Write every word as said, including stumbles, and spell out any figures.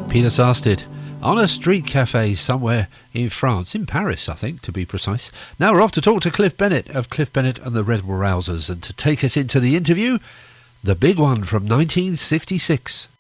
Peter Sarstedt on a street cafe somewhere in France, in Paris, I think, to be precise. Now we're off to talk to Cliff Bennett of Cliff Bennett and the Red Rousers, and to take us into the interview, the big one from nineteen sixty-six.